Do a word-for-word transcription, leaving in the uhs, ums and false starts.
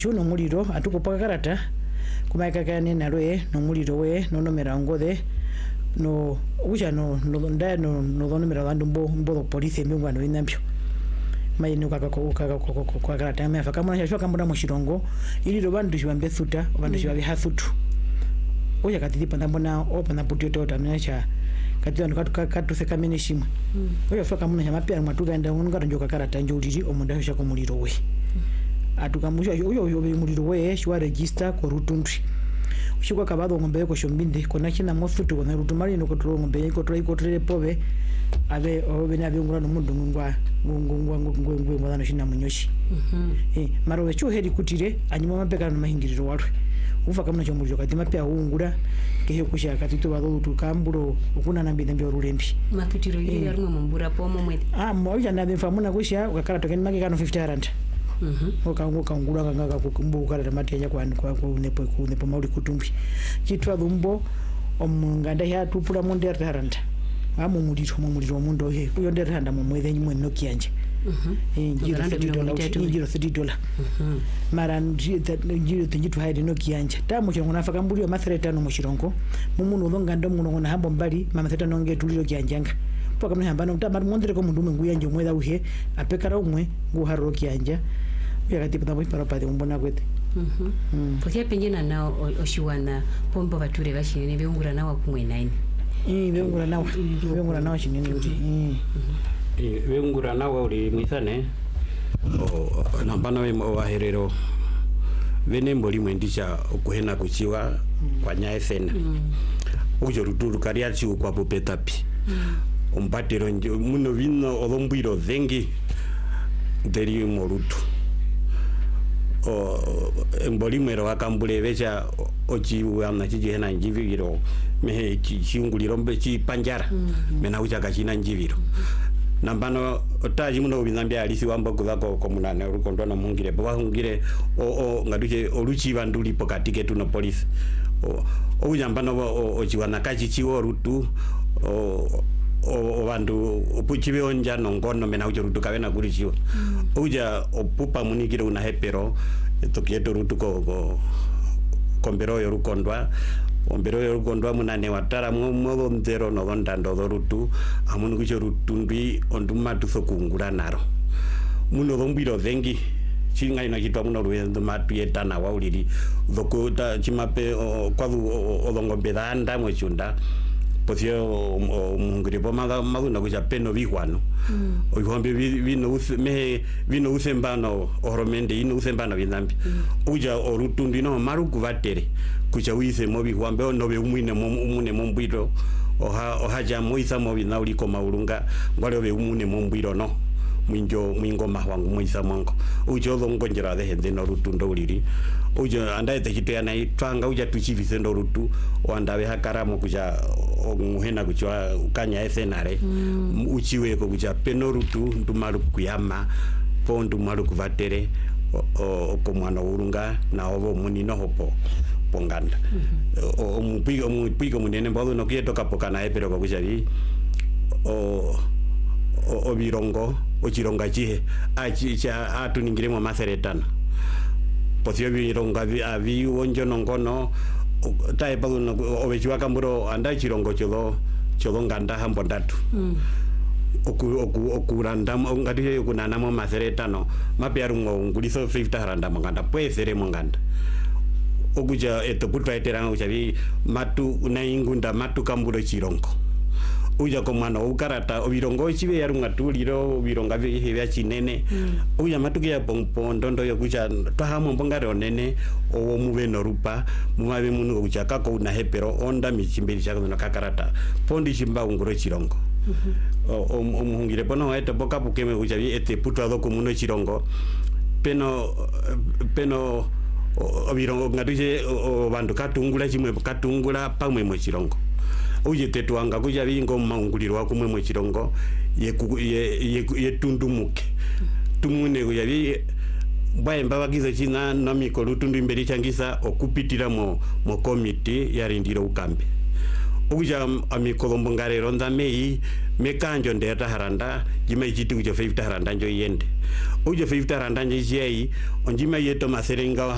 chuno muliro atukupa karata kumaika kane nalwe no muliro we no nomera ngode no uja no no nda no no nomera bandu mbo mbo police mbingwano inambyo mai no kaka kaka kwa karata me afaka mwana shwa kambona mushirongo ili ro bandu shibambe thuta bandu shibabe hathutu oya katilipa ndambona opa na putioto tanacha kati ndo katu katu sekamene shimwe oya faka mwana chamapya matuga nda unga njoka karata njuliri omunda shwa ko muliro we atukamusha uyo uyo muliro we shwa register ko rutundri ushikwa kabado ngombe ko shombinde kona kina mofutu kona rutumari no kotro ngombe ko tro ko tre pove abe obe na byungura no mundu ngwa ngungwa ngungwa ngwa no shina munyoshi eh maro we chuheri kutire anyuma mapeka no mahingiriro walwe ufa kamuna cyo muliro kati mapya ungura kehe kusha kati to bado tukamburo ukuna nambide mbyo rulembi mapitiro yiri yarumwe mumbura pomo mwete ah moja na bimfamuna kusha ukakara tokeni make kano fifty rand mhm okangu kangura kanga kukumbuka kala matenya kwa kwa nepo ku nepo mauli kutumbi kitwa dumbo omunganda ya tupula monde randa amu muliro mu muliro mundo he uyo ndere randa mu mwethe nyimwe no kianje mhm eh njiro thirty dollars njiro thirty dollars mhm mara njiro tinjitu haidi no kianje tamu chongo nafaka mbulio mathreta no mushirongo mumuno longa ndo muno na hambo mbali mama theta nonge tuliro kianjanga poka mna hambana mtama mondere ko mundu mengu yanje mwetha uhe apekara umwe nguharo kianja yakati patamu para pade umbona kwete mhm pokia penjena nao oshiwana pombo bature bashine beungura nawo kumwe nine eh beungura nawo beungura nawo shinene uti eh beungura nawo uri mwisane o nambana we waherero vene mboli mwendisha okuhena kuchiwa kwa nyaesena ujo ruturu karia chi kwa popetapi umbatero muno vino odombiro vengi deri morutu o embolimero akambule becha ochi wana chijena njiviro mehe chiunguliro mbe chi panjara mena ucha kachina njiviro nambano otaji muno binambia alisi wamba kudako komunana urukondo na mungire baba hungire o o ngaduche oluchi banduli pokatike tuno police o o ujambano o ochiwana kachi chiwo rutu o o bandu opuchibe onja nongono mena ujo rutu kabena kurichiwa uja opupa munikire una hepero tokieto rutu ko ko kombero yorukondwa ombero yorukondwa munane watara modo ntero no ndando dorutu amunu kucho rutundi onduma tufokungura naro muno dombiro vengi chinga ina kitwa muno ruendo matu yetana wauliri dokota chimape kwadu odongombe danda mochunda pocio mungripo maga maguna kuja peno bihwano oihombe vino me vino usembano oromende ino usembano binambi uja orutundi no maruku vatere kuja uise mobi hwambe no be umune umune mombiro oha ohaja moisa mobi na uliko maulunga ngwale be umune mombiro no mwinjo mwingo mahwangu moisa mongo ujo longonjera de hende no rutundo uliri ujo andaye tekite na itwanga uja tuchivise ndo rutu wandawe hakaramo kuja muhena kuchwa ukanya esenare mm. uchiwe ko kuja peno rutu ndumaru kuyama po ndumaru kuvatere o ko mwana urunga na ovo munino hopo ponganda o mupigo mupigo munene mbalo no kieto kapokana epero ko kuja vi o o birongo o chironga chihe achi cha atuningiremo maseretana pocio bironga vi avi onjo nongono tae palo no obechiwa kamburo anda chirongo chodo chodo nganda hambo ndatu mm. oku oku okuranda ngati kunana mo maseretano mapiaru ngo nguliso fifty randa manganda puesere manganda okuja eto putwa eteranga uchavi matu una ingunda matu kamburo chirongo uja ko mwana ukarata obirongo chibe yarunga tuliro bironga bya chinene mm. uja matukia pompo ndondo yo kuja twahamo mbongare onene owo mube no rupa mumabe munu kuja kako una hepero onda michimbeli chako no kakarata pondi chimba ungoro chirongo mm -hmm. o omuhungire pono eto boka bukeme kuja bi ete putwa do komuno chirongo peno peno obirongo ngatuje o bandu katungula chimwe katungula pamwe mo chirongo uje tetuanga kuja bingo maungulirwa kumwe mu chirongo ye ye ye tundumuke tumune kuja bi baye mbabagiza china na mikolo tundu imberi changisa okupitira mo mo committee ya rindiro ukambe uja amikolo mbongare ronda mei mekanjo ndeta haranda jima ichiti kuja fifty haranda njo yende uja fifty haranda njo yei onjima yeto maserenga